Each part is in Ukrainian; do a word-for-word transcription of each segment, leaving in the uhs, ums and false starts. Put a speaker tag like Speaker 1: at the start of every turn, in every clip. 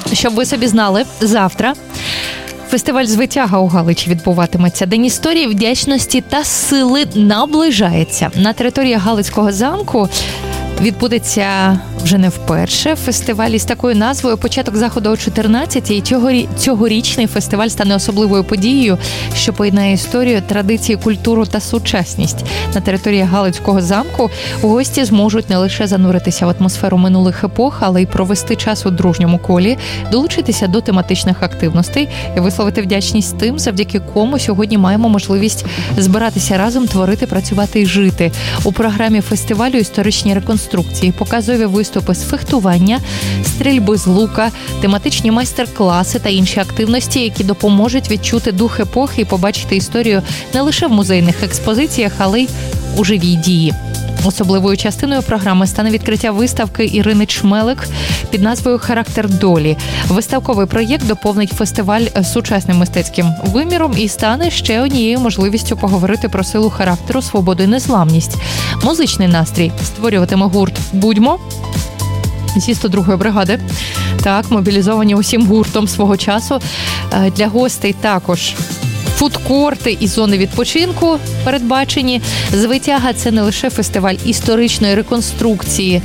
Speaker 1: Щоб ви собі знали, завтра фестиваль «Звитяга» у Галичі відбуватиметься. День історії, вдячності та сили наближається. На території Галицького замку відбудеться вже не вперше фестиваль із такою назвою. Початок заходу о чотирнадцятій. І цьогорічний фестиваль стане особливою подією, що поєднає історію, традиції, культуру та сучасність. На території Галицького замку гості зможуть не лише зануритися в атмосферу минулих епох, але й провести час у дружньому колі, долучитися до тематичних активностей і висловити вдячність тим, завдяки кому сьогодні маємо можливість збиратися разом, творити, працювати і жити. У програмі фестивалю історичні реконструкції, показові виступи з фехтування, стрільби з лука, тематичні майстер-класи та інші активності, які допоможуть відчути дух епохи і побачити історію не лише в музейних експозиціях, але й у живій дії. Особливою частиною програми стане відкриття виставки Ірини Чмелик під назвою «Характер долі». Виставковий проєкт доповнить фестиваль сучасним мистецьким виміром і стане ще однією можливістю поговорити про силу характеру, свободу і незламність. Музичний настрій створюватиме гурт «Будьмо» зі сто другої бригади. Так, мобілізовані усім гуртом свого часу. Для гостей також фудкорти і зони відпочинку передбачені. «Звитяга» – це не лише фестиваль історичної реконструкції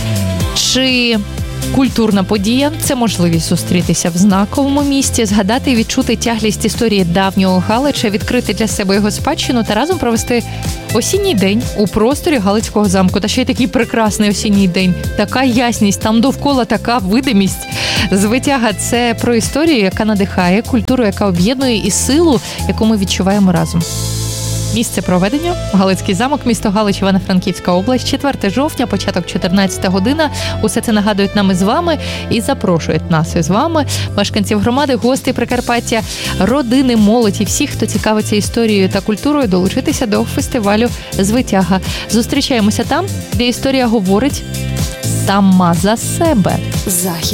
Speaker 1: чи культурна подія. Це можливість зустрітися в знаковому місці, згадати і відчути тяглість історії давнього Галича, відкрити для себе його спадщину та разом провести осінній день у просторі Галицького замку. Та ще й такий прекрасний осінній день. Така ясність, там довкола така видимість. «Звитяга» – це про історію, яка надихає, культуру, яка об'єднує, і силу, яку ми відчуваємо разом. Місце проведення – Галицький замок, місто Галич, Івано-Франківська область, четвертого жовтня, початок чотирнадцята година. Усе це нагадують нам із вами і запрошують нас із вами, мешканців громади, гостей Прикарпаття, родини, молодь і всіх, хто цікавиться історією та культурою, долучитися до фестивалю «Звитяга». Зустрічаємося там, де історія говорить сама за себе.
Speaker 2: Захід.